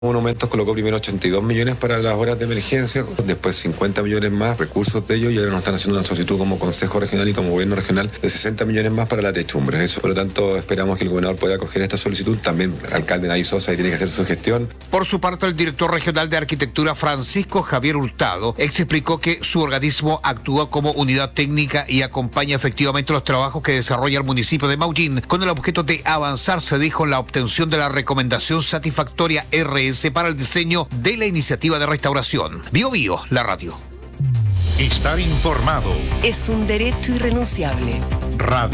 Monumentos colocó primero 82 millones para las horas de emergencia, después 50 millones más, recursos de ellos, y ahora nos están haciendo una solicitud como Consejo Regional y como Gobierno Regional de 60 millones más para la techumbre. Eso, por lo tanto, esperamos que el gobernador pueda acoger esta solicitud. También el alcalde Nay Sosa tiene que hacer su gestión. Por su parte, el director regional de Arquitectura, Francisco Javier Hurtado, explicó que su organismo actúa como unidad técnica y acompaña efectivamente los trabajos que desarrolla el municipio de Maullín, con el objeto de avanzar, se dijo, en la obtención de la recomendación satisfactoria RS para el diseño de la iniciativa de restauración. Bio, la radio. Estar informado es un derecho irrenunciable. Radio.